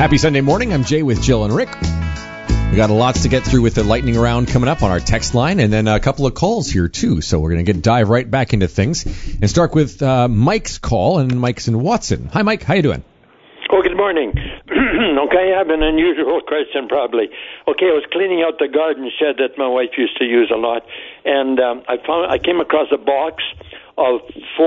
Happy Sunday morning. I'm Jay with Jill and Rick. We got lots to get through with the lightning round coming up on our text line, and then a couple of calls here too. So we're going to dive right back into things and start with Mike's call, and Mike's in Watson. Hi, Mike. How you doing? Oh, good morning. Okay, I have an unusual question probably. Okay, I was cleaning out the garden shed that my wife used to use a lot, and I came across a box of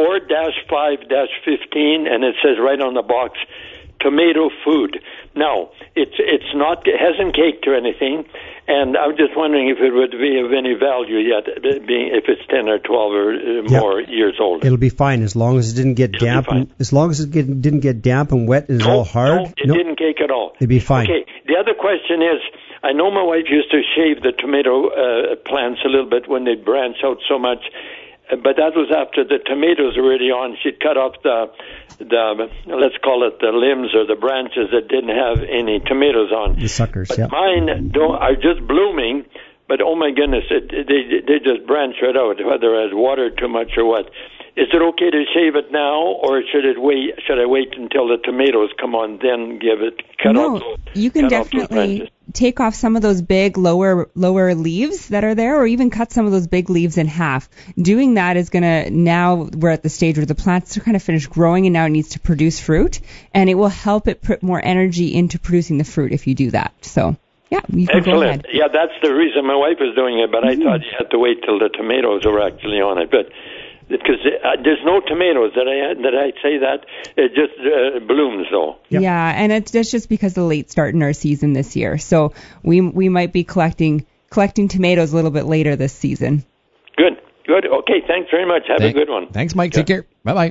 4-5-15, and it says right on the box, tomato food. Now, it hasn't caked or anything, and I'm just wondering if it would be of any value yet, if it's 10 or 12 or more years old. It'll be fine as long as it didn't get damp. As long as it didn't get damp and wet and it's all hard. No, it didn't cake at all. It'd be fine. Okay, the other question is, I know my wife used to shave the tomato plants a little bit when they branch out so much, but that was after the tomatoes were already on. She'd cut off the let's call it the limbs or the branches that didn't have any tomatoes on. The suckers, but mine are just blooming, but oh my goodness, they just branch right out, whether it has water too much or what. Is it okay to shave it now, or should I wait until the tomatoes come on, then cut off? No, you can definitely take off some of those big lower leaves that are there, or even cut some of those big leaves in half. Doing that is now we're at the stage where the plants are kind of finished growing and now it needs to produce fruit, and it will help it put more energy into producing the fruit if you do that. So, yeah, you can go ahead. Yeah, that's the reason my wife is doing it, but I thought you had to wait till the tomatoes were actually on it. But because there's no tomatoes that I say that it just blooms though. Yep. Yeah, and that's just because of the late start in our season this year. So we might be collecting tomatoes a little bit later this season. Good. Okay, thanks very much. Have a good one. Thanks, Mike. Take care. Bye-bye.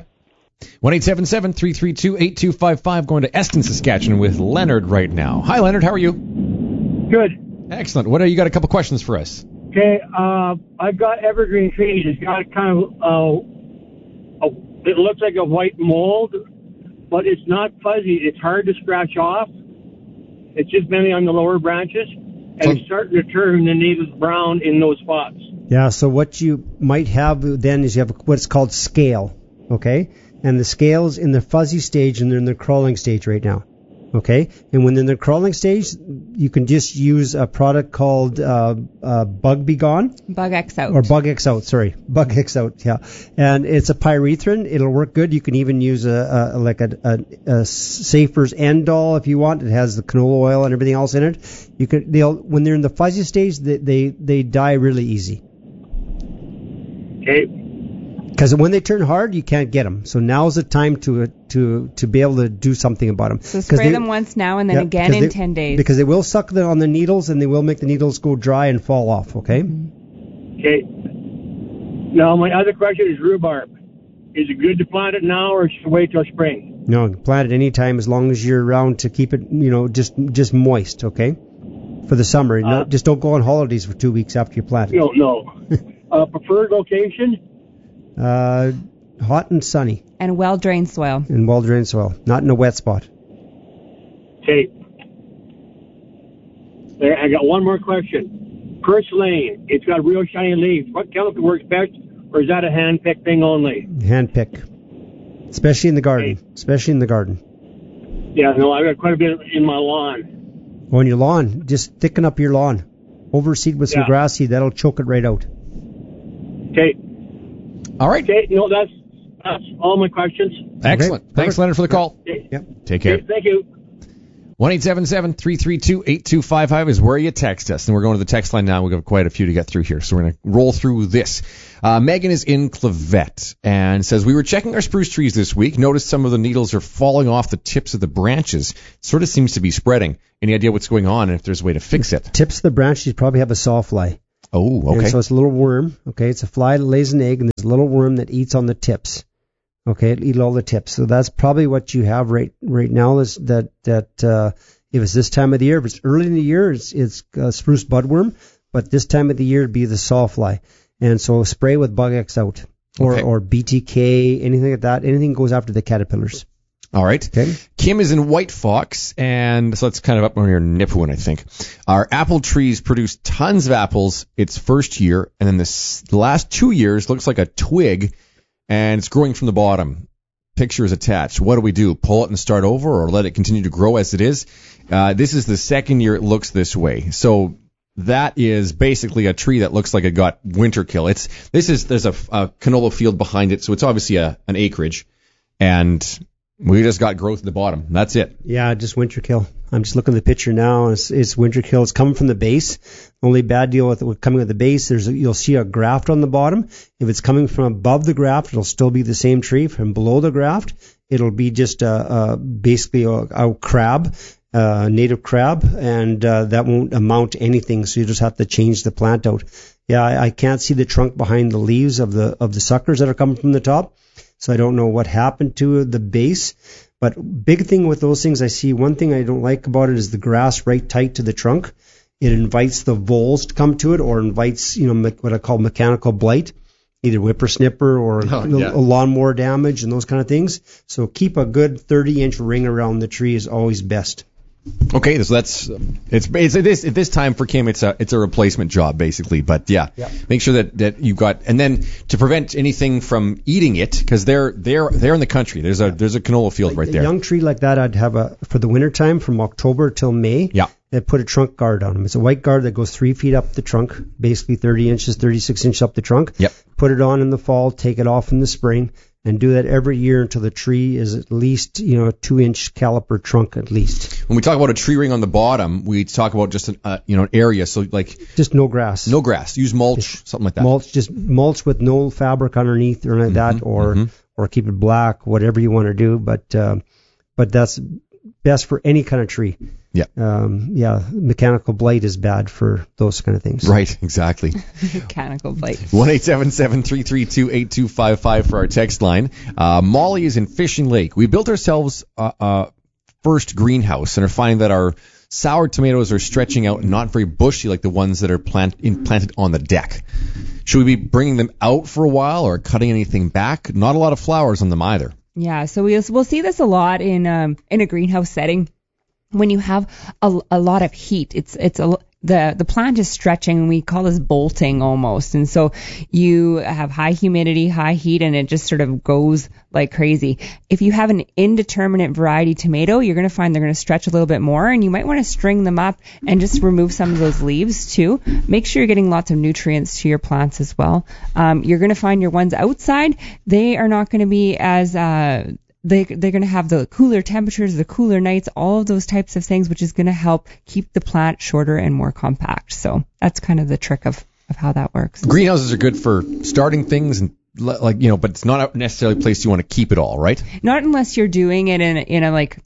1-877-332-8255. Going to Eston, Saskatchewan with Leonard right now. Hi, Leonard. How are you? Good. Excellent. You got a couple questions for us? Okay, I've got evergreen trees. It's got kind of, it looks like a white mold, but it's not fuzzy. It's hard to scratch off. It's just mainly on the lower branches, and it's starting to turn the needles brown in those spots. Yeah, so what you might have then is you have what's called scale, okay? And the scale's in the fuzzy stage, and they're in the crawling stage right now. Okay, and when they're in the crawling stage, you can just use a product called Bug Be Gone. Bug X Out. Or Bug X Out, sorry. Bug X Out, yeah. And it's a pyrethrin. It'll work good. You can even use a Safer's Endol if you want. It has the canola oil and everything else in it. When they're in the fuzzy stage, they die really easy. Okay. Because when they turn hard, you can't get them. So now's the time to be able to do something about them. So spray them once now and then again in 10 days. Because they will suck on the needles and they will make the needles go dry and fall off, okay? Okay. Now, my other question is rhubarb. Is it good to plant it now or should I wait till spring? No, plant it any time as long as you're around to keep it, just moist, okay? For the summer. Just don't go on holidays for 2 weeks after you plant it. No. Preferred location? Hot and sunny. And well-drained soil. Not in a wet spot. Okay. I got one more question. Purslane, it's got real shiny leaves. What chemical works best, or is that a hand-pick thing only? Hand-pick. Especially in the garden. Yeah, no, I've got quite a bit in my lawn. On your lawn, just thicken up your lawn. Overseed with some grass seed. That'll choke it right out. Okay. All right. Okay, that's all my questions. Excellent. Okay. Thanks, Leonard, for the call. Okay. Yep. Take care. Okay, thank you. 1-877-332-8255 is where you text us. And we're going to the text line now. We've got quite a few to get through here, so we're going to roll through this. Megan is in Clavette and says, we were checking our spruce trees this week. Noticed some of the needles are falling off the tips of the branches. It sort of seems to be spreading. Any idea what's going on and if there's a way to fix it? Tips of the branches probably have a sawfly. Oh, okay. And so it's a little worm. Okay, it's a fly that lays an egg, and there's a little worm that eats on the tips. Okay, it'll eat all the tips. So that's probably what you have right now. Is that if it's this time of the year, if it's early in the year, it's spruce budworm. But this time of the year, it'd be the sawfly. And so spray with Bug X Out or BTK, anything like that. Anything goes after the caterpillars. All right. Okay. Kim is in White Fox, and so that's kind of up near Nipawin, I think. Our apple trees produce tons of apples its first year, and then the last 2 years looks like a twig, and it's growing from the bottom. picture is attached. What do we do? Pull it and start over, or let it continue to grow as it is? This is the second year it looks this way. So that is basically a tree that looks like it got winter kill. There's a canola field behind it, so it's obviously an acreage, and we just got growth at the bottom. That's it. Yeah, just winter kill. I'm just looking at the picture now. It's winter kill. It's coming from the base. Only bad deal with coming at the base, you'll see a graft on the bottom. If it's coming from above the graft, it'll still be the same tree. From below the graft, it'll be just basically a crab, native crab, and that won't amount to anything. So you just have to change the plant out. Yeah, I can't see the trunk behind the leaves of the suckers that are coming from the top. So I don't know what happened to the base. But big thing with those things, I see one thing I don't like about it is the grass right tight to the trunk. It invites the voles to come to it, or invites, what I call mechanical blight, either whippersnipper or a lawnmower damage and those kind of things. So keep a good 30-inch ring around the tree is always best. Okay, so that's at this time for Kim, it's a replacement job basically, but make sure that you've got, and then to prevent anything from eating it, because they're in the country. There's a canola field right there. A young tree like that, I'd have for the winter time from October till May. Yeah. I'd put a trunk guard on them. It's a white guard that goes 3 feet up the trunk, basically 30 inches, 36 inches up the trunk. Yep. Put it on in the fall, take it off in the spring. And do that every year until the tree is at least, a 2-inch caliper trunk at least. When we talk about a tree ring on the bottom, we talk about just an area. So like just no grass. No grass. Use mulch, something like that. Just mulch with no fabric underneath or like that, or keep it black, whatever you want to do. But that's best for any kind of tree. Yeah. Mechanical blight is bad for those kind of things. Right, exactly. Mechanical blight. 1-877-332-8255 for our text line. Molly is in Fishing Lake. We built ourselves a first greenhouse and are finding that our sour tomatoes are stretching out and not very bushy like the ones that are planted on the deck. Should we be bringing them out for a while or cutting anything back? Not a lot of flowers on them either. Yeah, so we'll see this a lot in a greenhouse setting. When you have a lot of heat, the plant is stretching, and we call this bolting almost. And so you have high humidity, high heat, and it just sort of goes like crazy. If you have an indeterminate variety tomato, you're going to find they're going to stretch a little bit more, and you might want to string them up and just remove some of those leaves too. Make sure you're getting lots of nutrients to your plants as well. You're going to find your ones outside, they are not going to be as they're going to have the cooler temperatures, the cooler nights, all of those types of things, which is going to help keep the plant shorter and more compact. So that's kind of the trick of how that works. Greenhouses are good for starting things and but it's not necessarily a place you want to keep it all, right? Not unless you're doing it in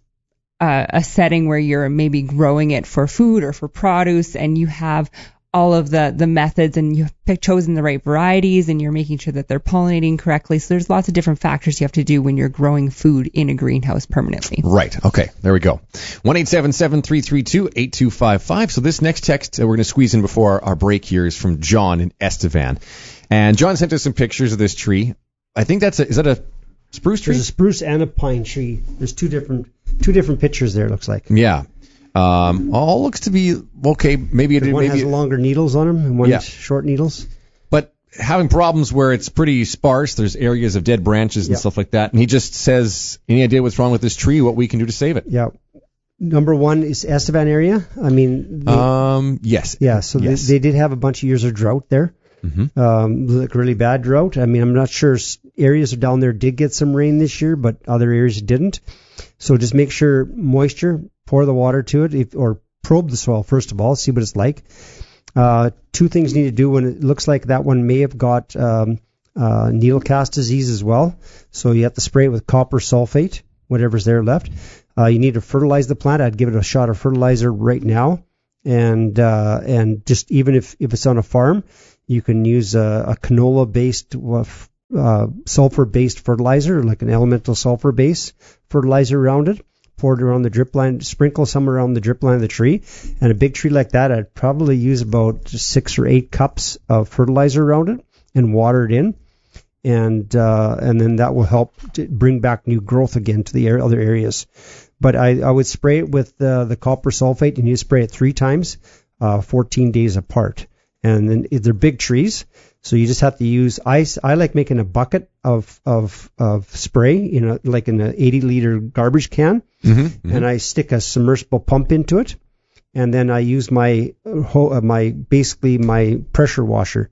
a setting where you're maybe growing it for food or for produce, and you have all of the methods, and you've chosen the right varieties, and you're making sure that they're pollinating correctly. So there's lots of different factors you have to do when you're growing food in a greenhouse permanently. Right. Okay. There we go. 1-877-332-8255. So this next text we're going to squeeze in before our break here is from John in Estevan. And John sent us some pictures of this tree. I think is that a spruce tree? There's a spruce and a pine tree. There's two different pictures there, it looks like. Yeah. All looks to be okay. Maybe one has longer needles on them and one short needles. But having problems where it's pretty sparse. There's areas of dead branches and stuff like that. And he just says, any idea what's wrong with this tree? What we can do to save it? Yeah. Number one is Estevan area. I mean, yes. Yeah. So yes. They did have a bunch of years of drought there. Mm-hmm. Like really bad drought. I mean, I'm not sure areas down there did get some rain this year, but other areas didn't. So just make sure moisture. Pour the water to it, or probe the soil first of all, see what it's like. Two things you need to do when it looks like that one may have got needle cast disease as well. So you have to spray it with copper sulfate, whatever's there left. You need to fertilize the plant. I'd give it a shot of fertilizer right now, and just even if it's on a farm, you can use a canola-based sulfur-based fertilizer, like an elemental sulfur-based fertilizer around it. Pour it around the drip line, sprinkle some around the drip line of the tree. And a big tree like that, I'd probably use about 6 or 8 cups of fertilizer around it and water it in. And then that will help to bring back new growth again to the other areas. But I would spray it with the copper sulfate, and you spray it 3 times, 14 days apart. And then they're big trees, so you just have to use ice. I like making a bucket of spray, like in an 80-liter garbage can, and I stick a submersible pump into it, and then I use my pressure washer,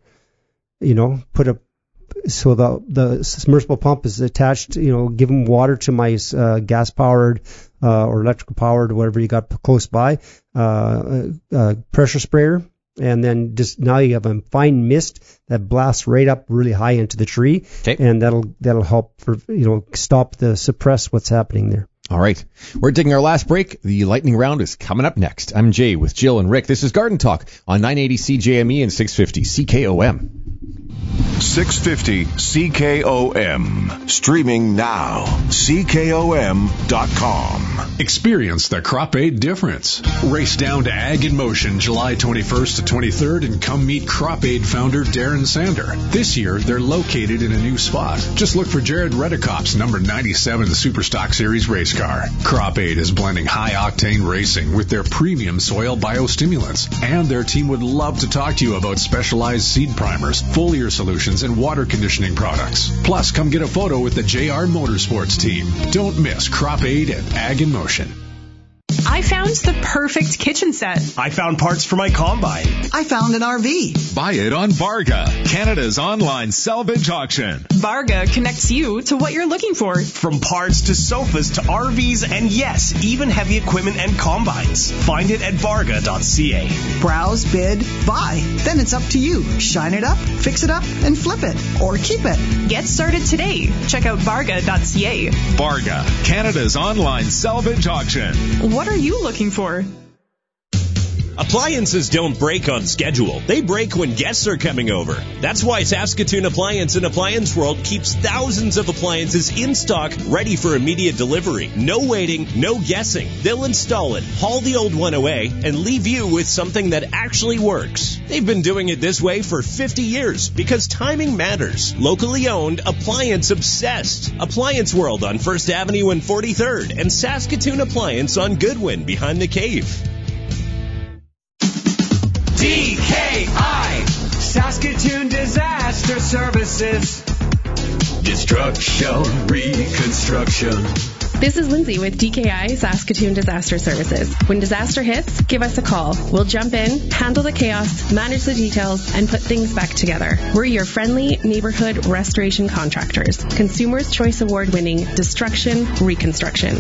so the submersible pump is attached, give them water to my gas powered or electrical powered, whatever you got close by, pressure sprayer. And then just now you have a fine mist that blasts right up really high into the tree, and that'll help suppress what's happening there. All right. We're taking our last break. The lightning round is coming up next. I'm Jay with Jill and Rick. This is Garden Talk on 980 CJME and 650 CKOM. 650 CKOM. Streaming now. CKOM.com. Experience the Crop Aid difference. Race down to Ag in Motion July 21st to 23rd and come meet Crop Aid founder Darren Sander. This year, they're located in a new spot. Just look for Jared Redekop's number 97 Superstock Series race car. Crop Aid is blending high-octane racing with their premium soil biostimulants. And their team would love to talk to you about specialized seed primers, foliar solutions, and water conditioning products. Plus, come get a photo with the JR Motorsports team. Don't miss Crop Aid and Ag in Motion. I found the perfect kitchen set. I found parts for my combine. I found an RV. Buy it on Varga, Canada's online salvage auction. Varga connects you to what you're looking for. From parts to sofas to RVs and yes, even heavy equipment and combines. Find it at varga.ca. Browse, bid, buy. Then it's up to you. Shine it up, fix it up, and flip it. Or keep it. Get started today. Check out varga.ca. Varga, Canada's online salvage auction. What are you looking for? Appliances don't break on schedule. They break when guests are coming over. That's why Saskatoon Appliance and Appliance World keeps thousands of appliances in stock, ready for immediate delivery. No waiting, no guessing. They'll install it, haul the old one away, and leave you with something that actually works. They've been doing it this way for 50 years because timing matters. Locally owned, appliance obsessed. Appliance World on 1st Avenue and 43rd, and Saskatoon Appliance on Goodwin behind the cave. DKI, Saskatoon Disaster Services. Destruction, reconstruction. This is Lindsay with DKI Saskatoon Disaster Services. When disaster hits, give us a call. We'll jump in, handle the chaos, manage the details, and put things back together. We're your friendly neighborhood restoration contractors. Consumers' Choice Award-winning Destruction Reconstruction.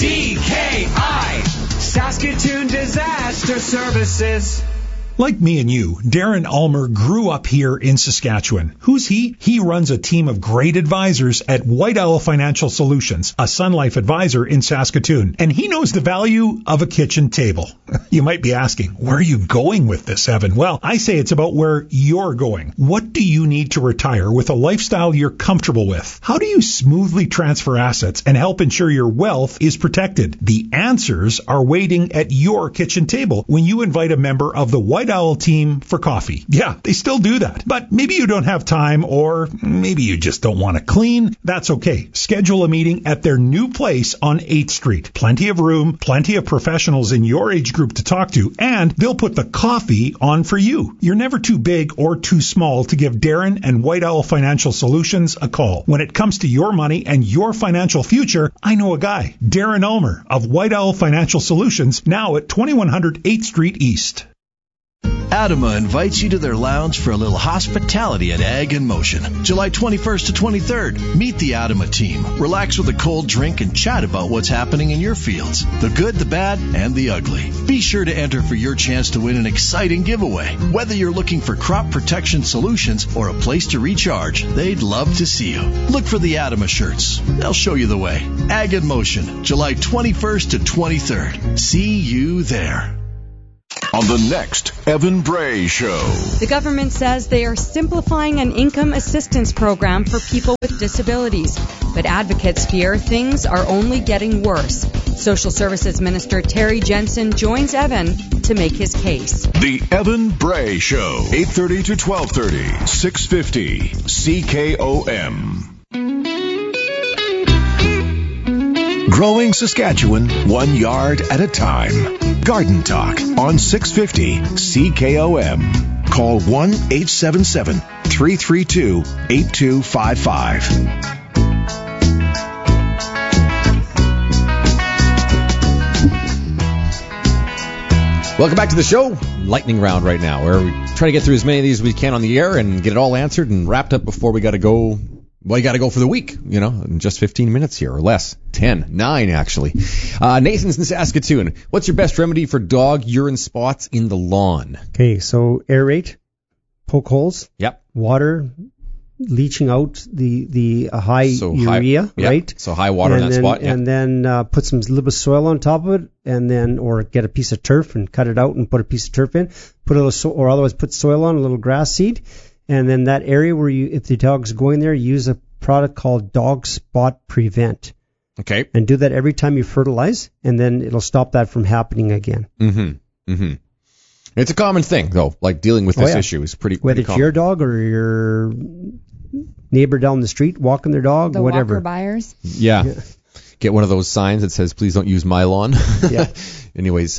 DKI, Saskatoon Disaster Services. Like me and you, Darren Ulmer grew up here in Saskatchewan. Who's he? He runs a team of great advisors at White Owl Financial Solutions, a Sun Life advisor in Saskatoon. And he knows the value of a kitchen table. You might be asking, where are you going with this, Evan? Well, I say it's about where you're going. What do you need to retire with a lifestyle you're comfortable with? How do you smoothly transfer assets and help ensure your wealth is protected? The answers are waiting at your kitchen table when you invite a member of the White Owl team for coffee. Yeah, they still do that. But maybe you don't have time, or maybe you just don't want to clean. That's okay. Schedule a meeting at their new place on 8th Street. Plenty of room, plenty of professionals in your age group to talk to, and they'll put the coffee on for you. You're never too big or too small to give Darren and White Owl Financial Solutions a call. When it comes to your money and your financial future, I know a guy, Darren Ulmer of White Owl Financial Solutions, now at 2100 8th Street East. Adama invites you to their lounge for a little hospitality at Ag in Motion. July 21st to 23rd. Meet the Adama team. Relax with a cold drink and chat about what's happening in your fields. The good, the bad, and the ugly. Be sure to enter for your chance to win an exciting giveaway. Whether you're looking for crop protection solutions or a place to recharge, they'd love to see you. Look for the Adama shirts. They'll show you the way. Ag in Motion, July 21st to 23rd. See you there. On the next Evan Bray Show. The government says they are simplifying an income assistance program for people with disabilities. But advocates fear things are only getting worse. Social Services Minister Terry Jensen joins Evan to make his case. The Evan Bray Show, 8:30 to 12:30, 650 CKOM. Growing Saskatchewan, 1 yard at a time. Garden Talk on 650 CKOM. Call 1-877-332-8255. Welcome back to the show. Lightning round right now, where we try to get through as many of these as we can on the air and get it all answered and wrapped up before we got to go. Well, you got to go for the week, in just 15 minutes here, or less. 9 actually. Nathan's in Saskatoon. What's your best remedy for dog urine spots in the lawn? Okay, so aerate, poke holes. Yep. Water, leaching out the high urea, right? So high water in that spot. And then put some little bit of soil on top of it, and then or get a piece of turf and cut it out and put a piece of turf in. Put a little or otherwise put soil on, a little grass seed, and then that area where if the dog's going there, use a product called Dog Spot Prevent. Okay. And do that every time you fertilize, and then it'll stop that from happening again. It's a common thing, though. Like dealing with this issue is pretty Whether it's common. your dog or your neighbor down the street walking their dog, the whatever. walker buyers. Yeah. Get one of those signs that says, please don't use my lawn. Yeah. Anyways,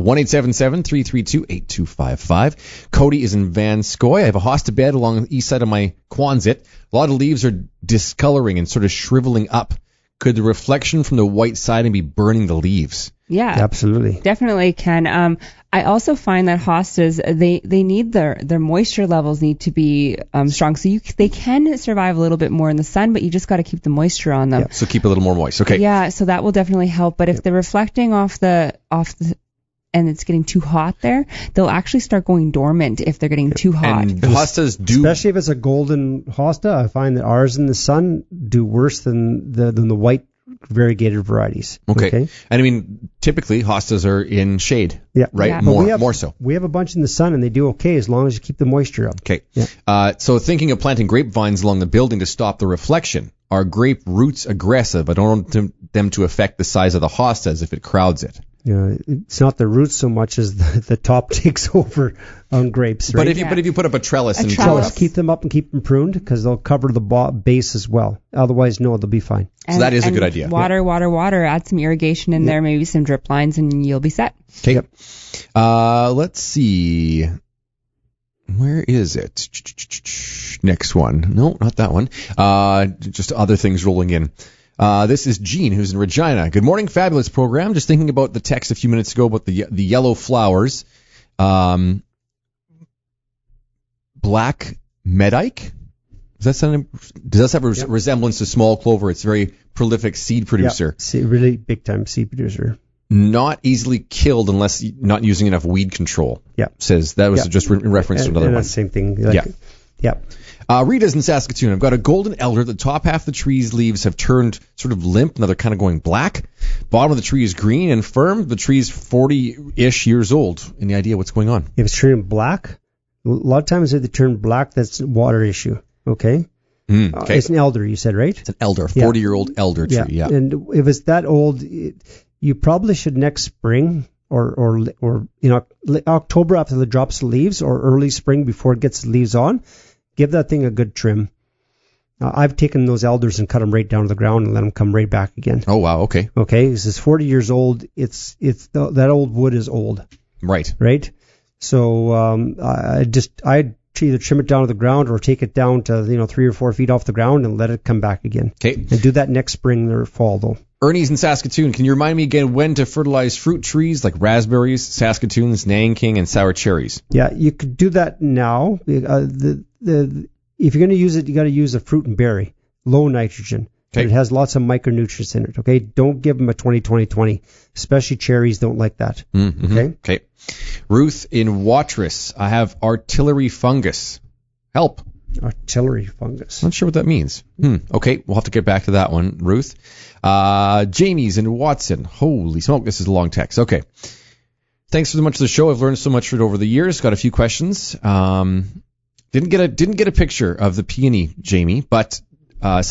1-877-332-8255. Cody is in Vanscoy. I have a hosta bed along the east side of my Quonset. A lot of leaves are discoloring and sort of shriveling up. Could the reflection from the white siding be burning the leaves? Yeah, absolutely. Definitely can. I also find that hostas, they need their moisture levels need to be strong. So they can survive a little bit more in the sun, but you just got to keep the moisture on them. Yeah. So keep it a little more moist. Okay. Yeah, so that will definitely help. But if they're reflecting off the and it's getting too hot there, they'll actually start going dormant if they're getting too hot. And hostas do, especially if it's a golden hosta. I find that ours in the sun do worse than the white variegated varieties. Okay. And I mean, typically hostas are in shade. Yeah. Right. Yeah. More so. We have a bunch in the sun and they do okay as long as you keep the moisture up. Okay. Yeah. So thinking of planting grapevines along the building to stop the reflection. Are grape roots aggressive? I don't want them to affect the size of the hostas if it crowds it. Yeah, it's not the roots so much as the top takes over on grapes. Right? But if you put up a trellis keep them up and keep them pruned because they'll cover the base as well. Otherwise, no, they'll be fine. So that is a good idea. Water. Add some irrigation in there, maybe some drip lines, and you'll be set. Okay. Yep. Let's see. Where is it? Next one. No, not that one. Just other things rolling in. This is Gene, who's in Regina. Good morning, fabulous program. Just thinking about the text a few minutes ago about the yellow flowers. Black medike? Does that have a resemblance to small clover? It's a very prolific seed producer. Yeah, really big time seed producer. Not easily killed unless not using enough weed control. Yeah. Says that was just in reference to another one. Same thing. Yeah. Rita's in Saskatoon. I've got a golden elder. The top half of the tree's leaves have turned sort of limp. Now they're kind of going black. Bottom of the tree is green and firm. The tree's 40-ish years old. Any idea what's going on? If it's turning black, a lot of times if they turn black, that's a water issue. Okay? Okay. It's an elder, you said, right? It's an elder, 40-year-old elder tree. Yeah. And if it's that old, you probably should next spring or October after it drops the leaves or early spring before it gets the leaves on, give that thing a good trim. I've taken those elders and cut them right down to the ground and let them come right back again. Oh, wow. Okay. Okay. This is 40 years old. That old wood is old. Right. Right. So, I'd either trim it down to the ground or take it down to, 3 or 4 feet off the ground and let it come back again. Okay. And do that next spring or fall though. Ernie's in Saskatoon. Can you remind me again when to fertilize fruit trees like raspberries, Saskatoons, Nanking, and sour cherries? Yeah, you could do that now. If you're going to use it, you got to use a fruit and berry, low nitrogen. Okay. It has lots of micronutrients in it. Okay, don't give them a 20-20-20. Especially cherries don't like that. Mm-hmm. Okay. Ruth in Watrous. I have artillery fungus. Help. Artillery fungus. Not sure what that means. Okay, we'll have to get back to that one, Ruth. Jamie's in Watson. Holy smoke, this is a long text. Okay. Thanks so much for the show. I've learned so much over the years. Got a few questions. Didn't get a picture of the peony, Jamie, but